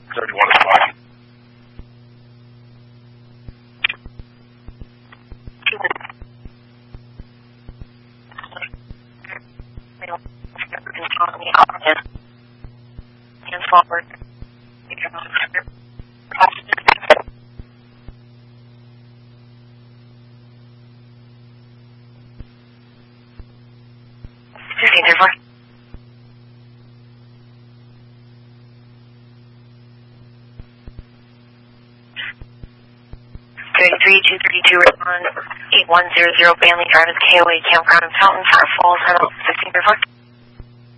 31 is fine. Hands forward. Different. 33-232, respond 8100 Bailey Drive is KOA Campground and Fountain, Far Falls, 16 River.